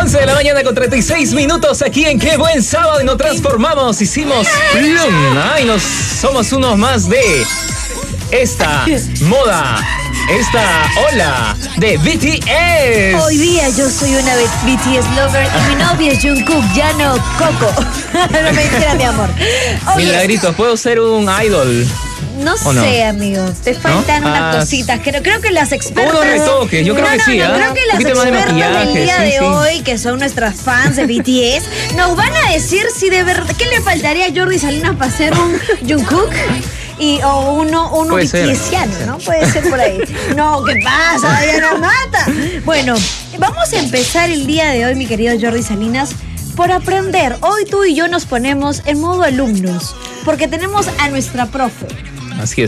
11 de la mañana con 36 minutos aquí en Qué Buen Sábado y nos transformamos, hicimos plum, somos unos más de esta moda, esta ola de BTS. Hoy día yo soy una BTS lover y mi novio es Jungkook, ya no Coco. No me entera, mi amor. Oye, Milagritos, ¿puedo ser un idol? No sé, amigo. Te faltan unas cositas. Creo que las expertas... Unos retoques, yo creo que sí. Creo que las expertas del día de hoy, que son nuestras fans de BTS, nos van a decir si de verdad... ¿Qué le faltaría a Jordi Salinas para ser un Jungkook? O uno BTSiano, ¿no? Puede ser por ahí. No, ¿qué pasa? Ya nos mata. Bueno, vamos a empezar el día de hoy, mi querido Jordi Salinas, por aprender. Hoy tú y yo nos ponemos en modo alumnos, porque tenemos a nuestra profe. Así es.